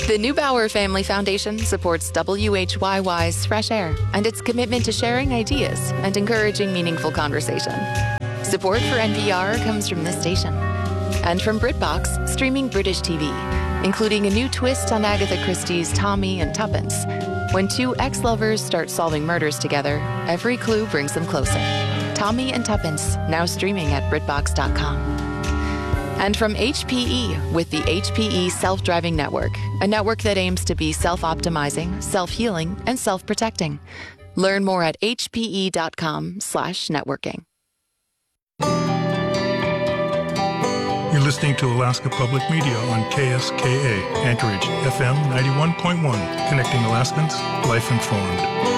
The Neubauer Family Foundation supports WHYY's Fresh Air and its commitment to sharing ideas and encouraging meaningful conversation. Support for NPR comes from this station and from BritBox, streaming British TV, including a new twist on Agatha Christie's Tommy and Tuppence. When two ex-lovers start solving murders together, every clue brings them closer. Tommy and Tuppence, now streaming at BritBox.com. And from HPE with the HPE Self-Driving Network, a network that aims to be self-optimizing, self-healing, and self-protecting. Learn more at hpe.com/networking. You're listening to Alaska Public Media on KSKA, Anchorage, FM 91.1, connecting Alaskans, life informed.